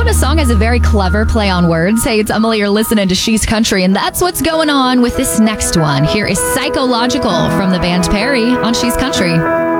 the song has a very clever play on words. Hey, it's Emily. You're listening to She's Country, and that's what's going on with this next one. Here is Psychological from the band Perry on She's Country.